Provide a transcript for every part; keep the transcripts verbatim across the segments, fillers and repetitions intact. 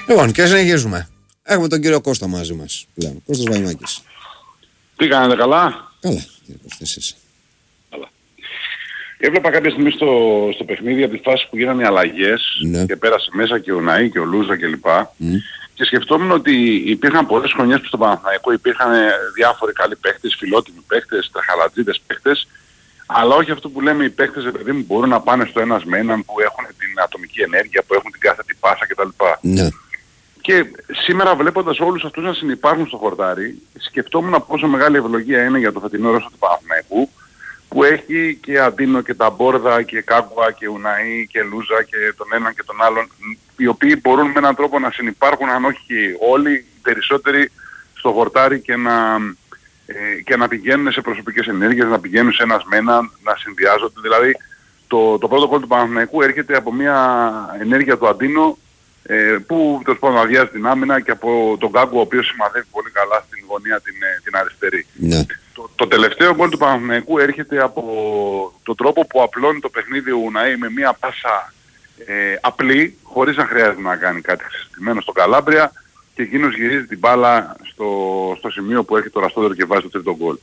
Λοιπόν, και συνεχίζουμε. Έχουμε τον κύριο Κώστα μαζί μας πλέον. Κώστας Βαϊμάκης. Τι κάνετε, καλά? Καλά, κύριε Κώστα, εσείς. Καλά. Έβλεπα κάποια στιγμή στο, στο παιχνίδι από τη φάση που γίνανε οι αλλαγές, ναι. και πέρασε μέσα και ο Ναή και ο Λούζα κλπ. Mm. Και σκεφτόμουν ότι υπήρχαν πολλές χρονιές που στο Παναθηναϊκό υπήρχαν διάφοροι καλοί παίχτες, φιλότιμοι παίχτες, τραχαλατζίδες παίχτες, αλλά όχι αυτό που λέμε οι παίχτες, παιδί μου, μπορούν να πάνε στο ένας με έναν, που έχουν την ατομική ενέργεια, που έχουν την κάθετη πάσα κτλ. Ναι. Και σήμερα βλέποντας όλους αυτούς να συνυπάρχουν στο χορτάρι, σκεφτόμουν πόσο μεγάλη ευλογία είναι για το φετινό ρόστερ του Παναθηναϊκού, που έχει και Αντίνο και Ταμπόρδα και Κάγκουα και Ουναή και Λούζα και τον έναν και τον άλλον, οι οποίοι μπορούν με έναν τρόπο να συνυπάρχουν, αν όχι όλοι, οι περισσότεροι, στο χορτάρι και να, ε, και να πηγαίνουν σε προσωπικές ενέργειες, να πηγαίνουν σε ένας με έναν, να συνδυάζονται. Δηλαδή το, το πρώτο γκολ του Παναθηναϊκού έρχεται από μια ενέργεια του Αντίνο, ε, που τέλος πάντων αδειάζει την άμυνα, και από τον Κάγκο, ο οποίος σημαδεύει πολύ καλά στην γωνία την, την αριστερή. Ναι. Το, το τελευταίο γκολ του Παναθηναϊκού έρχεται από τον τρόπο που απλώνει το παιχνίδι ο Ουναή με μια πάσα ε, απλή, χωρίς να χρειάζεται να κάνει κάτι συστημένο στο Καλάμπρια, και εκείνος γυρίζει την μπάλα στο, στο σημείο που έρχεται το Ραστόδερο και βάζει το τρίτο γκολ.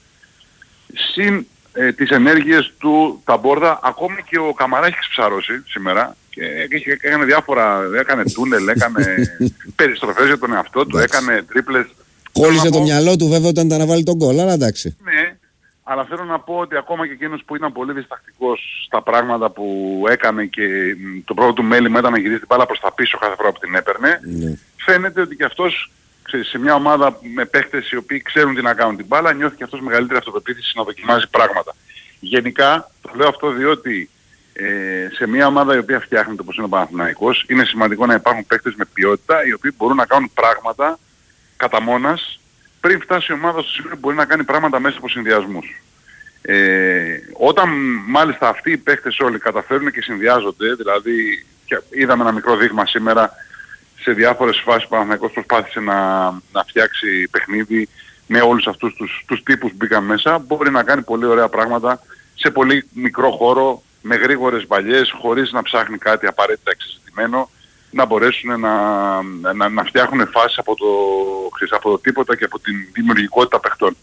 Συν ε, τις ενέργειες του Ταμπόρδα, ακόμη και ο Καμαρά έχει ψαρώσει σήμερα και έκανε διάφορα, έκανε τούνελ, έκανε περιστροφές για τον εαυτό του, έκανε τρίπλες. Κόλλησε το μυαλό του βέβαια όταν ήταν να βάλει τον γκολ, αλλά εντάξει. Ναι, αλλά θέλω να πω ότι ακόμα και εκείνος που ήταν πολύ διστακτικός στα πράγματα που έκανε και το πρώτο του μέλημα ήταν να γυρίσει την μπάλα προς τα πίσω κάθε φορά που την έπαιρνε, ναι. Φαίνεται ότι και αυτός, ξέρεις, σε μια ομάδα με παίχτες οι οποίοι ξέρουν τι να κάνουν την μπάλα, νιώθει και αυτός μεγαλύτερη αυτοπεποίθηση να δοκιμάζει πράγματα. Γενικά, το λέω αυτό διότι ε, σε μια ομάδα η οποία φτιάχνεται όπως είναι ο Παναθηναϊκός, είναι σημαντικό να υπάρχουν παίχτες με ποιότητα, οι οποίοι μπορούν να κάνουν πράγματα κατά μόνας, πριν φτάσει η ομάδα στο σημείο που μπορεί να κάνει πράγματα μέσα από συνδυασμούς. Ε, όταν μάλιστα αυτοί οι παίχτες όλοι καταφέρουν και συνδυάζονται, δηλαδή και είδαμε ένα μικρό δείγμα σήμερα, σε διάφορες φάσεις που ο Παναθηναϊκός προσπάθησε να, να φτιάξει παιχνίδι με όλους αυτούς τους, τους τύπους που μπήκαν μέσα, μπορεί να κάνει πολύ ωραία πράγματα σε πολύ μικρό χώρο, με γρήγορες μπαλιές, χωρίς να ψάχνει κάτι απαραίτητα εξεζητημένο, να μπορέσουν να, να, να φτιάχνουν φάσεις από το, από το τίποτα και από την δημιουργικότητα παιχτών.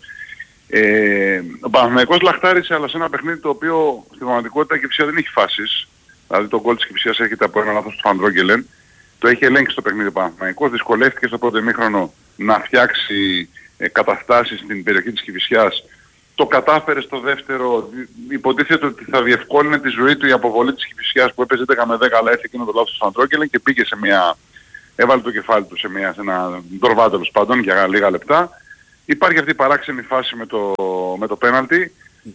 Ε, ο Παναθηναϊκός λαχτάρισε, αλλά σε ένα παιχνίδι το οποίο στην πραγματικότητα η Κηφισιά δεν έχει φάσεις. Δηλαδή το γκολ της Κηφισιάς έρχεται από ένα λάθος του Φαντρόγκελεν. Το έχει ελέγξει στο παιχνίδι ο Παναθηναϊκός. Δυσκολεύτηκε στο πρώτο ημίχρονο να φτιάξει ε, καταστάσεις στην περιοχή της Κηφισιάς. Το κατάφερε στο δεύτερο, υποτίθεται ότι θα διευκόλυνε τη ζωή του η αποβολή της Κηφισιάς που έπαιζε δέκα με δέκα, αλλά έφυγε εκείνο το λάθος του Φαντρόγκελεν και πήγε σε μια, έβαλε το κεφάλι του σε, μια, σε ένα ντορβά τέλος πάντων για λίγα λεπτά. Υπάρχει αυτή η παράξενη φάση με το, με το πέναλτι.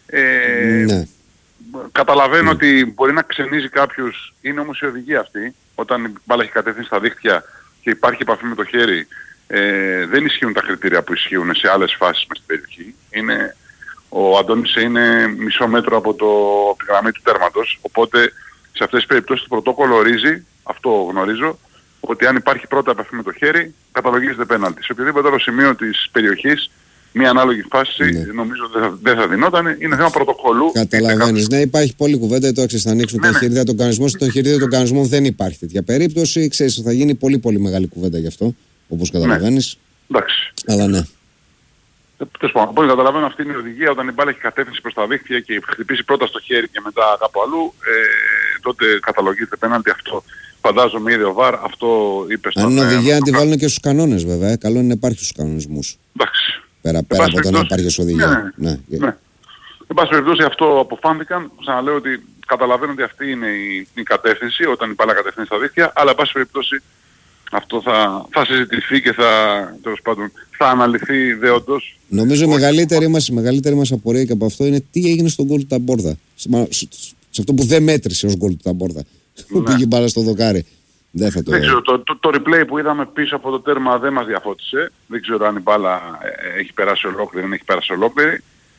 Ε, ναι. Καταλαβαίνω ναι. ότι μπορεί να ξενίζει κάποιους, είναι όμως η οδηγία αυτή. Όταν η μπάλα έχει κατεύθυνση στα δίχτυα και υπάρχει επαφή με το χέρι, ε, δεν ισχύουν τα κριτήρια που ισχύουν σε άλλες φάσεις μες στην περιοχή. Είναι, ο Αντώνης είναι μισό μέτρο από, το, από τη γραμμή του τέρματος, οπότε σε αυτές τις περιπτώσεις το πρωτόκολλο ορίζει, αυτό γνωρίζω, ότι αν υπάρχει πρώτα επαφή με το χέρι, καταλογίζεται πέναλτι. Σε οποιοδήποτε άλλο σημείο της περιοχής, μια ανάλογη φάση ναι. νομίζω δεν θα, δεν θα δινόταν. Είναι θέμα πρωτοκόλλου. Καταλαβαίνεις. Ναι, υπάρχει πολλή κουβέντα. Το έξερες, θα ανοίξουν ναι, τα εγχειρίδια ναι. των κανονισμών. Στον εγχειρίδιο των κανονισμών δεν υπάρχει τέτοια περίπτωση. Ξέρεις, θα γίνει πολύ πολύ μεγάλη κουβέντα γι' αυτό. Όπως καταλαβαίνεις. Ναι. Εντάξει. Αλλά ναι. Τέλος πάντων, όπως καταλαβαίνω, αυτή είναι η οδηγία. Όταν η μπάλα έχει κατεύθυνση προς τα δίχτυα και χτυπήσει πρώτα στο χέρι και μετά κάπου αλλού, ε, τότε καταλογίζεται πέναλτι. Αυτό φαντάζομαι είδε ο Βαρ. Αυτό είπε στον. Αν είναι οδηγία, να τη βάλουν και στους κανόνες βέβαια. Καλό είναι να υπάρχει στους κανονισμούς. Εντάξει. Πέρα, πέρα από το να υπάρχει ως οδηγία. Ναι, ναι. ναι. Εν πάση περιπτώσει αυτό αποφάνθηκαν. Ξαναλέω ότι καταλαβαίνω ότι αυτή είναι η, η κατεύθυνση όταν η μπάλα κατευθύνει στα δίχτυα, αλλά εν πάση περιπτώσει αυτό θα, θα συζητηθεί και θα, τέλος πάντων, θα αναλυθεί δέοντος. Νομίζω η μεγαλύτερη μας, μεγαλύτερη μας απορία και από αυτό είναι τι έγινε στον γκολ του Ταμπόρδα. Σε, σε αυτό που δεν μέτρησε ως γκολ του Ταμπόρδα. Που ναι. πήγε μπάλα στο δοκάρι. Δεν, θα το... δεν ξέρω, το, το, το replay που είδαμε πίσω από το τέρμα δεν μας διαφώτισε. Δεν ξέρω αν η μπάλα έχει περάσει ολόκληρη, δεν έχει περάσει ολόκληρη.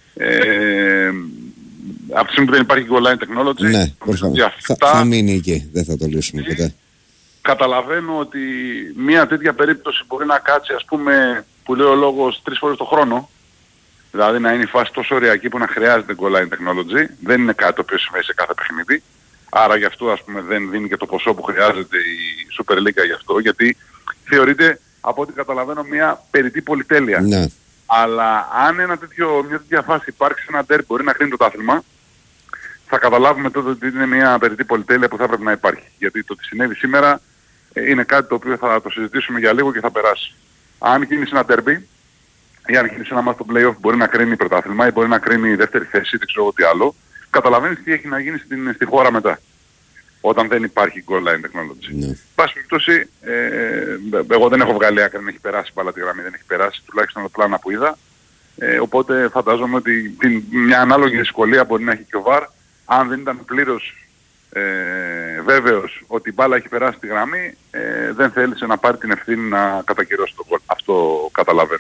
Ε, από τη στιγμή που δεν υπάρχει goal line technology, ναι, αυτά... θα, θα μείνει εκεί, δεν θα το λύσουμε ποτέ. Καταλαβαίνω ότι μια τέτοια περίπτωση μπορεί να κάτσει, ας πούμε, που λέει ο λόγος, τρεις φορές το χρόνο. Δηλαδή να είναι η φάση τόσο ωριακή που να χρειάζεται goal line technology. Δεν είναι κάτι το οποίο συμβαίνει σε κάθε παιχνίδι. Άρα γι' αυτό, ας πούμε, δεν δίνει και το ποσό που χρειάζεται η Super League γι' αυτό, γιατί θεωρείται, από ό,τι καταλαβαίνω, μια περιττή πολυτέλεια. Ναι. Αλλά αν ένα τέτοιο, μια τέτοια φάση υπάρξει ένα ντέρμπι μπορεί να κρίνει το άθλημα, θα καταλάβουμε τότε ότι είναι μια περιττή πολυτέλεια που θα έπρεπε να υπάρχει. Γιατί το τι συνέβη σήμερα είναι κάτι το οποίο θα το συζητήσουμε για λίγο και θα περάσει. Αν γίνει ένα ντέρμπι ή αν γίνει ένα μάτς στο play-off μπορεί να κρίνει πρωτάθλημα ή μπορεί να κρίνει δεύτερη θέση, δεν ξέρω τι άλλο, καταλαβαίνεις τι έχει να γίνει στην, στη χώρα μετά. Όταν δεν υπάρχει goal line technology. Ναι. Πάση περιπτώσει, ε, εγώ δεν έχω βγάλει άκρη να έχει περάσει μπάλα τη γραμμή, δεν έχει περάσει, τουλάχιστον τα πλάνα που είδα. Ε, οπότε φαντάζομαι ότι την, μια ανάλογη δυσκολία μπορεί να έχει και ο βαρ, αν δεν ήταν πλήρως ε, βέβαιος ότι η μπάλα έχει περάσει τη γραμμή, ε, δεν θέλησε να πάρει την ευθύνη να κατακυρώσει τον goal. Αυτό καταλαβαίνω.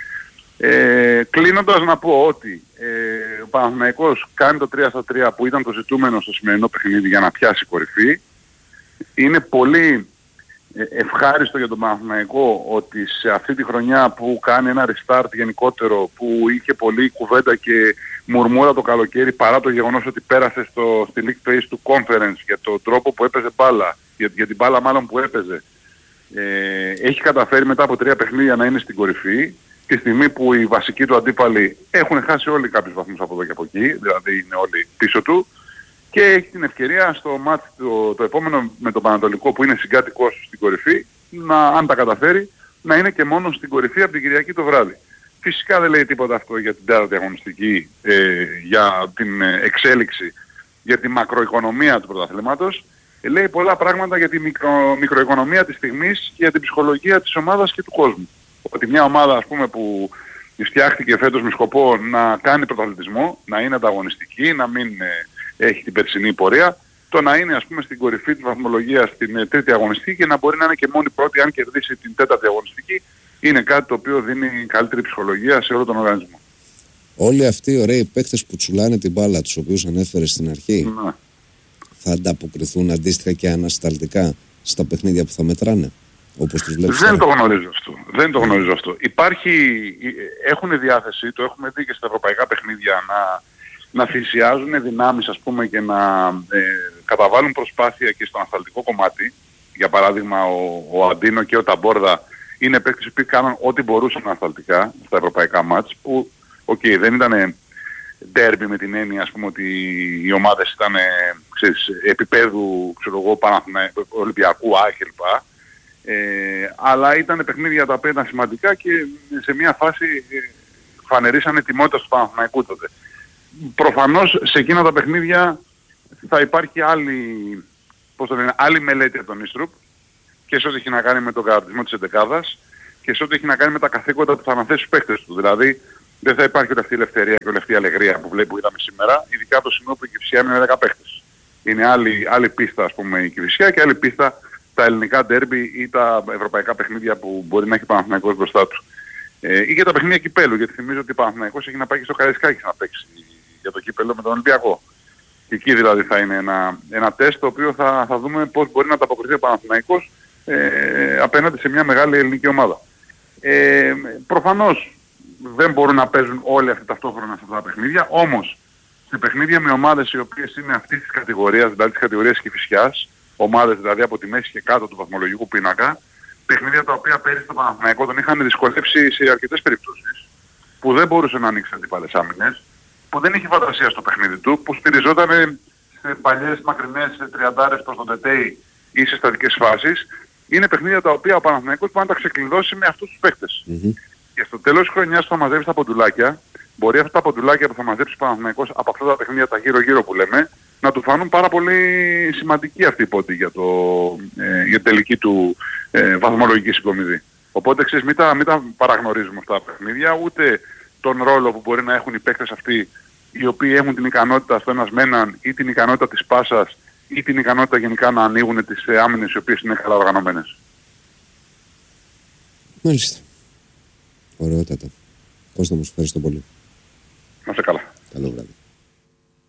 Ε, κλείνοντας να πω ότι ε, ο Παναθηναϊκός κάνει το τρία στα τρία που ήταν το ζητούμενο στο σημερινό παιχνίδι για να πιάσει κορυφή. Είναι πολύ ε, ευχάριστο για τον Παναθηναϊκό ότι σε αυτή τη χρονιά που κάνει ένα restart γενικότερο, που είχε πολλή κουβέντα και μουρμούρα το καλοκαίρι παρά το γεγονός ότι πέρασε στο, στη League Phase του Conference για τον τρόπο που έπαιζε μπάλα, για, για την μπάλα μάλλον που έπαιζε, ε, έχει καταφέρει μετά από τρία παιχνίδια να είναι στην κορυφή. Τη στιγμή που οι βασικοί του αντίπαλοι έχουν χάσει όλοι κάποιους βαθμούς από εδώ και από εκεί, δηλαδή είναι όλοι πίσω του, και έχει την ευκαιρία στο μάτς το, το επόμενο με τον Πανατολικό που είναι συγκάτοικός στην κορυφή, να, αν τα καταφέρει, να είναι και μόνο στην κορυφή από την Κυριακή το βράδυ. Φυσικά δεν λέει τίποτα αυτό για την τέταρτη αγωνιστική, ε, για την εξέλιξη, για τη μακροοικονομία του πρωταθλήματος. Ε, λέει πολλά πράγματα για τη μικρο, μικροοικονομία της στιγμής και για την ψυχολογία της ομάδας και του κόσμου. Ότι μια ομάδα, ας πούμε, που φτιάχτηκε φέτος με σκοπό να κάνει πρωταθλητισμό, να είναι ανταγωνιστική, να μην ε, έχει την περσινή πορεία, το να είναι, ας πούμε, στην κορυφή της βαθμολογίας στην ε, τρίτη αγωνιστική και να μπορεί να είναι και μόνη πρώτη αν κερδίσει την τέταρτη αγωνιστική, είναι κάτι το οποίο δίνει καλύτερη ψυχολογία σε όλο τον οργανισμό. Όλοι αυτοί οι ωραίοι παίκτες που τσουλάνε την μπάλα, τους οποίους ανέφερε στην αρχή, ναι. θα ανταποκριθούν αντίστοιχα και ανασταλτικά στα παιχνίδια που θα μετράνε? Όπως τους βλέπεις. Δεν το γνωρίζω αυτό. Δεν το γνωρίζω αυτό. Υπάρχει, έχουν διάθεση, το έχουμε δει και στα ευρωπαϊκά παιχνίδια, να, να θυσιάζουν δυνάμεις, ας πούμε, και να ε, καταβάλουν προσπάθεια και στο ανασταλτικό κομμάτι. Για παράδειγμα, ο, ο Αντίνο και ο Ταμπόρδα είναι παίκτες που κάναν ό,τι μπορούσαν ανασταλτικά στα ευρωπαϊκά μάτς, που okay, δεν ήταν ντέρμπι με την έννοια, ας πούμε, ότι οι ομάδες ήταν ξέρεις, επίπεδου, ξέρω εγώ, Ολυμπιακού, Α κλπ. Ε, αλλά ήταν παιχνίδια τα οποία ήταν σημαντικά και σε μια φάση ε, φανερίσαν ετοιμότητα του Παναθηναϊκού τότε. Προφανώς σε εκείνα τα παιχνίδια θα υπάρχει άλλη, πώς το λένε, άλλη μελέτη από τον Ίστρουπ και σε ό,τι έχει να κάνει με τον καταρτισμό της εντεκάδας και σε ό,τι έχει να κάνει με τα καθήκοντα που θα αναθέσει στους παίκτες του. Δηλαδή δεν θα υπάρχει ούτε αυτή η ελευθερία και όλη αυτή η αλεγρία που βλέπουμε που είδαμε σήμερα, ειδικά από το σημείο που η Κηφισιά είναι με δέκα παίκτες. Είναι άλλη, άλλη πίστα, ας πούμε, η Κηφισιά και άλλη πίστα τα ελληνικά ντέρμπι ή τα ευρωπαϊκά παιχνίδια που μπορεί να έχει ο Παναθηναϊκός μπροστά του. Ε, ή και τα παιχνίδια κυπέλου, γιατί θυμίζω ότι ο Παναθηναϊκός έχει να πάει και στο Καραϊσκάκη να παίξει για το κύπελο με τον Ολυμπιακό. Και εκεί δηλαδή θα είναι ένα, ένα τεστ το οποίο θα, θα δούμε πώς μπορεί να ανταποκριθεί ο Παναθηναϊκός ε, απέναντι σε μια μεγάλη ελληνική ομάδα. Ε, προφανώς δεν μπορούν να παίζουν όλοι αυτοί ταυτόχρονα σε αυτά τα παιχνίδια, όμως σε παιχνίδια με ομάδες οι οποίες είναι αυτής της κατηγορίας, δηλαδή της κατηγορίας Κηφισιάς, ομάδες δηλαδή από τη μέση και κάτω του βαθμολογικού πίνακα, παιχνίδια τα οποία πέρυσι στο Παναθηναϊκό τον είχαν δυσκολέψει σε αρκετές περιπτώσεις, που δεν μπορούσε να ανοίξει αντίπαλες άμυνες, που δεν είχε φαντασία στο παιχνίδι του, που στηριζόταν σε παλιές μακρινές τριαντάρες προς τον Τετέι ή σε στατικές φάσεις. Είναι παιχνίδια τα οποία ο Παναθηναϊκός μπορεί να τα ξεκλειδώσει με αυτούς τους παίκτες. Mm-hmm. Και στο τέλος της χρονιάς που θα μαζέψει τα ποντουλάκια, μπορεί αυτά τα ποντουλάκια που θα μαζέψει ο Παναθηναϊκός από αυτά τα παιχνίδια τα γύρω-γύρω που λέμε, να του φανούν πάρα πολύ σημαντική αυτή η πόντη για, το, ε, για την τελική του ε, βαθμολογική συγκομιδή. Οπότε ξέρεις, μην τα, μην τα παραγνωρίζουμε αυτά τα παιχνίδια, ούτε τον ρόλο που μπορεί να έχουν οι παίκτες αυτοί, οι οποίοι έχουν την ικανότητα στο ένας με έναν ή την ικανότητα της πάσας ή την ικανότητα γενικά να ανοίγουν τις άμυνες οι οποίες είναι καλά οργανωμένες. Μάλιστα. Ωραιότατα. Κώστα μου, ευχαριστώ πολύ. Να είσαι καλά. Καλό βράδυ.